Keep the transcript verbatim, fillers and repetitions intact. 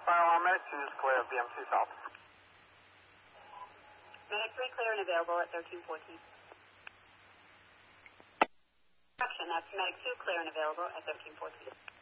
Fire one, Medic two is clear of B M two South. Medic three clear and available at thirteen fourteen. Correction, that's Medic two clear and available at thirteen fourteen.